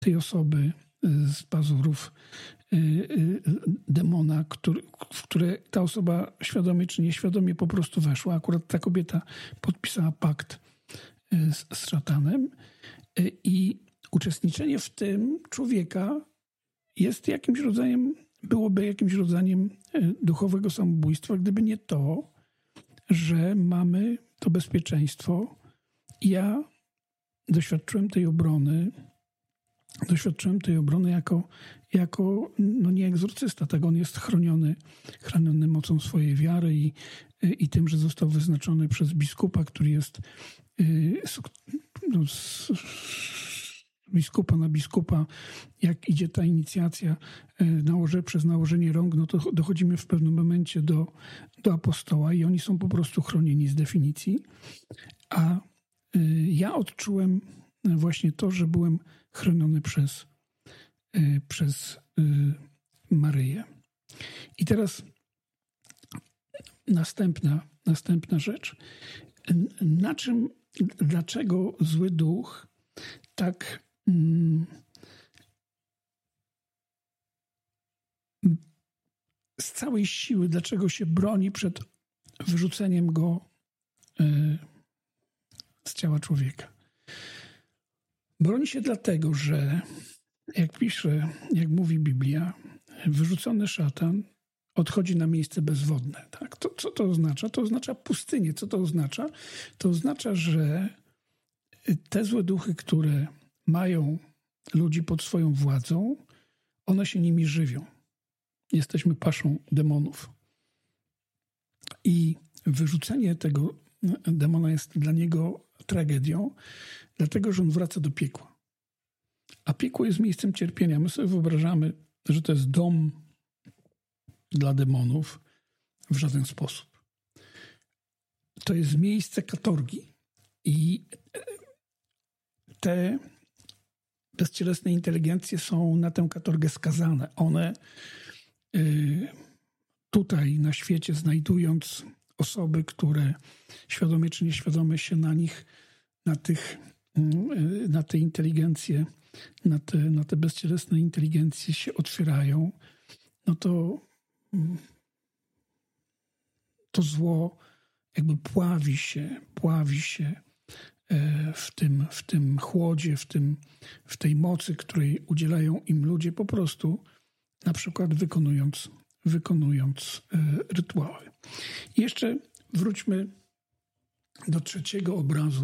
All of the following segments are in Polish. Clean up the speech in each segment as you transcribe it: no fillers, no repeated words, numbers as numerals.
tej osoby z pazurów demona, w które ta osoba świadomie czy nieświadomie po prostu weszła. Akurat ta kobieta podpisała pakt z szatanem i uczestniczenie w tym człowieka byłoby jakimś rodzajem duchowego samobójstwa, gdyby nie to, że mamy to bezpieczeństwo. Ja doświadczyłem tej obrony jako nie egzorcysta, tak, on jest chroniony mocą swojej wiary i tym, że został wyznaczony przez biskupa, który jest z biskupa na biskupa. Jak idzie ta inicjacja przez nałożenie rąk, no to dochodzimy w pewnym momencie do apostoła i oni są po prostu chronieni z definicji. A ja odczułem właśnie to, że byłem chroniony przez Maryję. I teraz następna rzecz. Dlaczego zły duch tak z całej siły, dlaczego się broni przed wyrzuceniem go z ciała człowieka? Broni się dlatego, że jak mówi Biblia, wyrzucony szatan odchodzi na miejsce bezwodne. Tak? Co to oznacza? To oznacza pustynię. Co to oznacza? To oznacza, że te złe duchy, które mają ludzi pod swoją władzą, one się nimi żywią. Jesteśmy paszą demonów. I wyrzucenie tego demona jest dla niego tragedią, dlatego że on wraca do piekła. A piekło jest miejscem cierpienia. My sobie wyobrażamy, że to jest dom dla demonów. W żaden sposób. To jest miejsce katorgi. I te bezcielesne inteligencje są na tę katorgę skazane. One tutaj na świecie, znajdując osoby, które świadomie czy nieświadomie się na te inteligencje, na te bezcielesne inteligencje się otwierają, no to zło jakby pławi się w tym chłodzie, w tej mocy, której udzielają im ludzie, po prostu na przykład wykonując rytuały. I jeszcze wróćmy do trzeciego obrazu,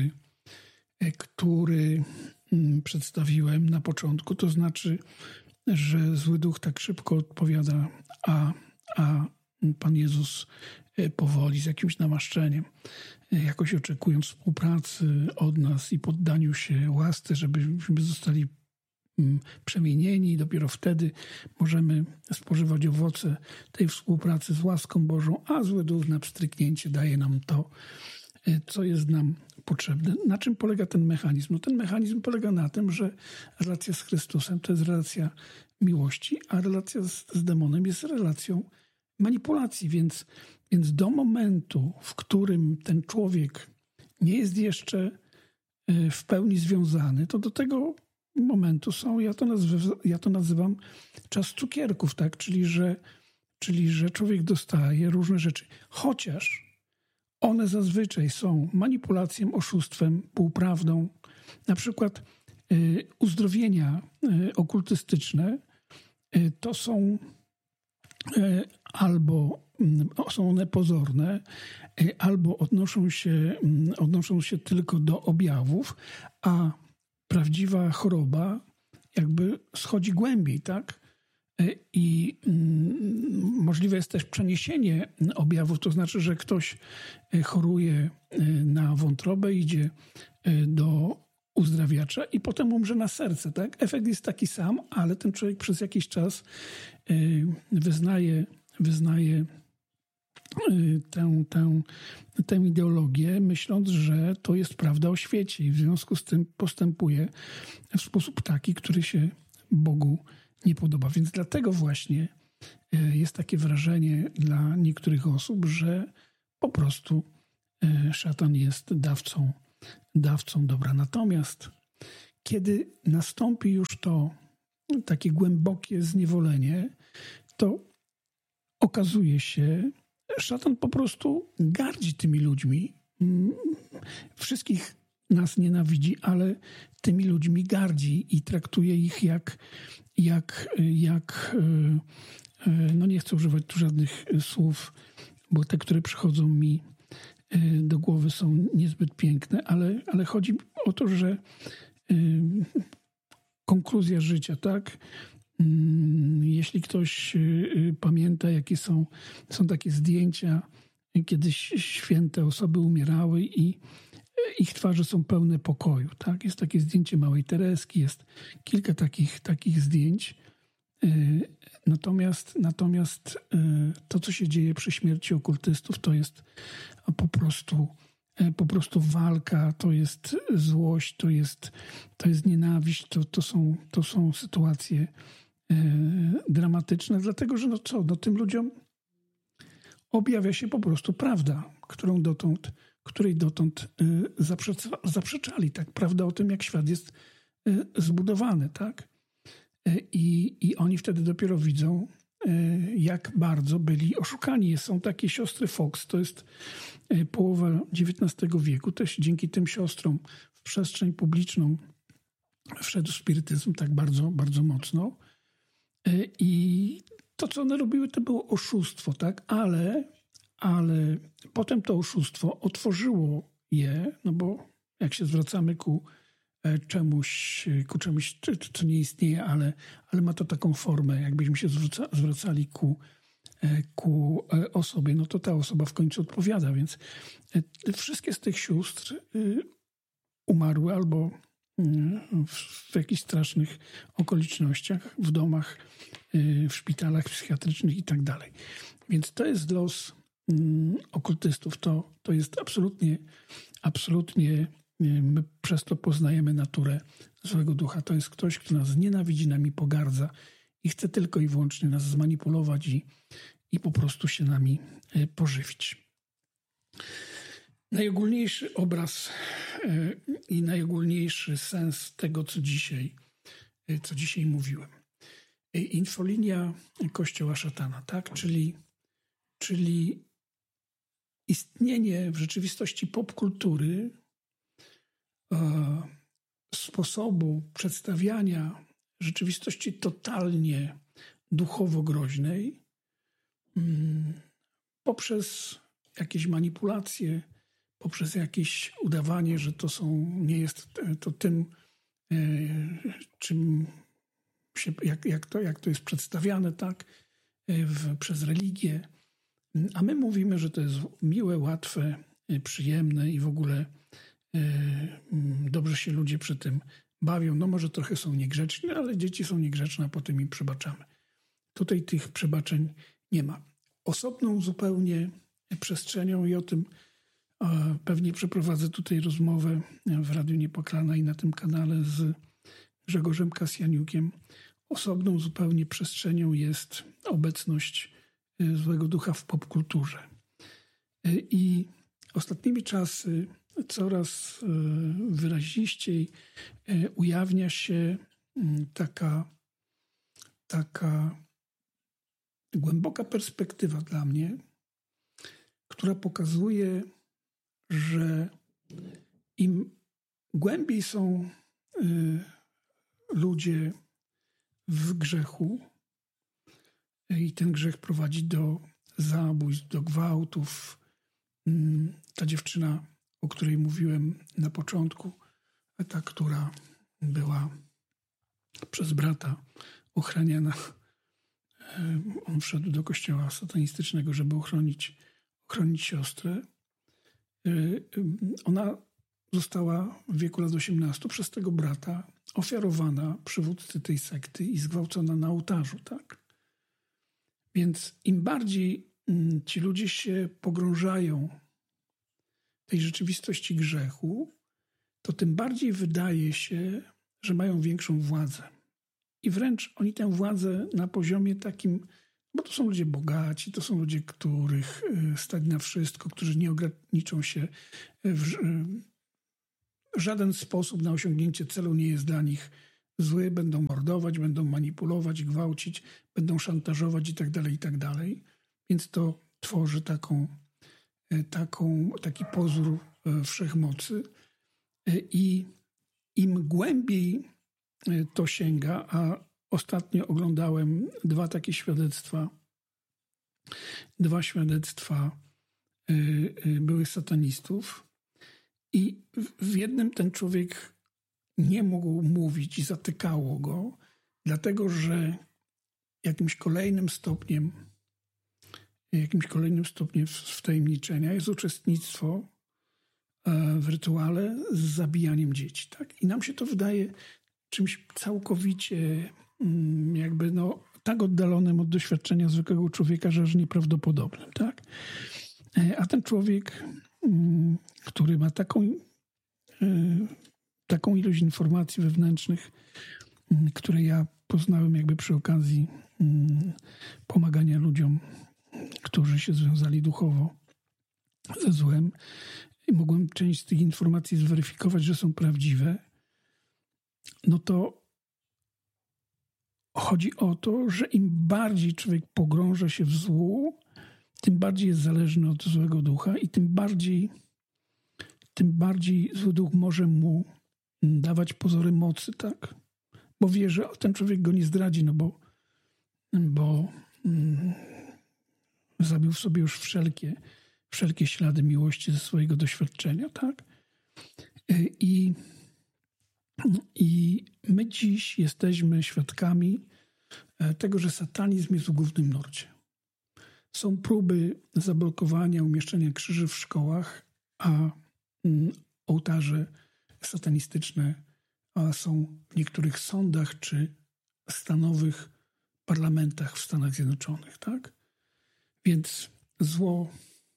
który przedstawiłem na początku. To znaczy, że zły duch tak szybko odpowiada, a Pan Jezus powoli, z jakimś namaszczeniem, jakoś oczekując współpracy od nas i poddaniu się łasce, żebyśmy zostali przemienieni i dopiero wtedy możemy spożywać owoce tej współpracy z łaską Bożą, a zły duch na pstryknięcie daje nam to, co jest nam potrzebne. Na czym polega ten mechanizm? No ten mechanizm polega na tym, że relacja z Chrystusem to jest relacja miłości, a relacja z demonem jest relacją manipulacji, więc do momentu, w którym ten człowiek nie jest jeszcze w pełni związany, to do tego momentu ja to nazywam czas cukierków, tak? Czyli że człowiek dostaje różne rzeczy, chociaż one zazwyczaj są manipulacją, oszustwem, półprawdą. Na przykład uzdrowienia okultystyczne to są albo są one pozorne, albo odnoszą się tylko do objawów, a prawdziwa choroba jakby schodzi głębiej, tak? I możliwe jest też przeniesienie objawów, to znaczy, że ktoś choruje na wątrobę, idzie do uzdrawiacza i potem umrze na serce, tak? Efekt jest taki sam, ale ten człowiek przez jakiś czas wyznaje tę ideologię, myśląc, że to jest prawda o świecie i w związku z tym postępuje w sposób taki, który się Bogu nie podoba. Więc dlatego właśnie jest takie wrażenie dla niektórych osób, że po prostu szatan jest dawcą dobra. Natomiast kiedy nastąpi już to takie głębokie zniewolenie, to okazuje się, szatan po prostu gardzi tymi ludźmi. Wszystkich nas nienawidzi, ale tymi ludźmi gardzi i traktuje ich no nie chcę używać tu żadnych słów, bo te, które przychodzą mi do głowy, są niezbyt piękne, ale chodzi o to, że konkluzja życia, tak? Jeśli ktoś pamięta, jakie są takie zdjęcia, kiedyś święte osoby umierały i ich twarze są pełne pokoju, tak? Jest takie zdjęcie małej Tereski, jest kilka takich zdjęć. Natomiast to, co się dzieje przy śmierci okultystów, to jest po prostu walka, to jest złość, to jest nienawiść, to są sytuacje dramatyczne, dlatego że tym ludziom objawia się po prostu prawda, której dotąd zaprzeczali, tak? Prawda o tym, jak świat jest zbudowany, tak? I oni wtedy dopiero widzą, jak bardzo byli oszukani. Są takie siostry Fox, to jest połowa XIX wieku. Też dzięki tym siostrom w przestrzeń publiczną wszedł spirytyzm tak bardzo, bardzo mocno. I to, co one robiły, to było oszustwo, tak? Ale potem to oszustwo otworzyło je, no bo jak się zwracamy ku czemuś, co nie istnieje, ale ma to taką formę, jakbyśmy się zwracali ku osobie, no to ta osoba w końcu odpowiada, więc wszystkie z tych sióstr umarły albo w jakichś strasznych okolicznościach, w domach, w szpitalach psychiatrycznych i tak dalej. Więc to jest los okultystów. To jest absolutnie my przez to poznajemy naturę złego ducha. To jest ktoś, kto nas nienawidzi, nami pogardza i chce tylko i wyłącznie nas zmanipulować i po prostu się nami pożywić. Najogólniejszy obraz i najogólniejszy sens tego, co dzisiaj mówiłem. Infolinia Kościoła szatana, tak? Czyli istnienie w rzeczywistości popkultury, sposobu przedstawiania rzeczywistości totalnie duchowo groźnej poprzez jakieś manipulacje, poprzez jakieś udawanie, że nie jest to tym, czym się, jak to jest przedstawiane, tak, przez religię. A my mówimy, że to jest miłe, łatwe, przyjemne i w ogóle dobrze się ludzie przy tym bawią. No może trochę są niegrzeczni, ale dzieci są niegrzeczne, a potem im przebaczamy. Tutaj tych przebaczeń nie ma. Osobną zupełnie przestrzenią i o tym pewnie przeprowadzę tutaj rozmowę w Radiu Niepokalana i na tym kanale z Grzegorzem Kasjaniukiem. Osobną zupełnie przestrzenią jest obecność złego ducha w popkulturze. I ostatnimi czasy coraz wyraziściej ujawnia się taka głęboka perspektywa dla mnie, która pokazuje, że im głębiej są ludzie w grzechu i ten grzech prowadzi do zabójstw, do gwałtów. Ta dziewczyna, o której mówiłem na początku, ta, która była przez brata ochraniana, on wszedł do kościoła satanistycznego, żeby ochronić siostrę. Ona została w wieku lat 18 przez tego brata ofiarowana przywódcy tej sekty i zgwałcona na ołtarzu, tak? Więc im bardziej ci ludzie się pogrążają w tej rzeczywistości grzechu, to tym bardziej wydaje się, że mają większą władzę. I wręcz oni tę władzę na poziomie takim, bo to są ludzie bogaci, to są ludzie, których stać na wszystko, którzy nie ograniczą się żaden sposób na osiągnięcie celu nie jest dla nich zły. Będą mordować, będą manipulować, gwałcić, będą szantażować itd., itd. Więc to tworzy taki pozór wszechmocy. I im głębiej to sięga, a ostatnio oglądałem dwa świadectwa byłych satanistów i w jednym ten człowiek nie mógł mówić i zatykało go, dlatego że jakimś kolejnym stopniem wtajemniczenia jest uczestnictwo w rytuale z zabijaniem dzieci. Tak? I nam się to wydaje czymś całkowicie tak oddalonym od doświadczenia zwykłego człowieka, że aż nieprawdopodobnym. Tak? A ten człowiek, który ma taką ilość informacji wewnętrznych, które ja poznałem przy okazji pomagania ludziom, którzy się związali duchowo ze złem, i mogłem część z tych informacji zweryfikować, że są prawdziwe, no to chodzi o to, że im bardziej człowiek pogrąża się w złu, tym bardziej jest zależny od złego ducha i tym bardziej zły duch może mu dawać pozory mocy, tak? Bo wie, że ten człowiek go nie zdradzi, bo zabił w sobie już wszelkie ślady miłości ze swojego doświadczenia, tak? I my dziś jesteśmy świadkami tego, że satanizm jest w głównym nurcie. Są próby zablokowania, umieszczenia krzyży w szkołach, a ołtarze satanistyczne są w niektórych sądach czy stanowych parlamentach w Stanach Zjednoczonych, tak? Więc zło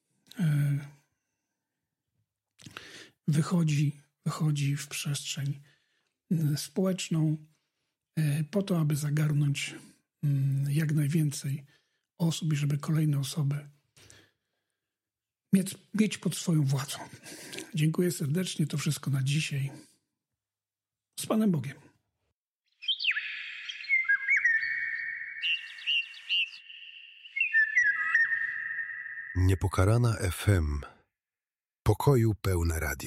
wychodzi w przestrzeń społeczną po to, aby zagarnąć jak najwięcej osób i żeby kolejne osoby mieć pod swoją władzą. Dziękuję serdecznie. To wszystko na dzisiaj. Z Panem Bogiem. Niepokalana FM. Pokoju pełne radio.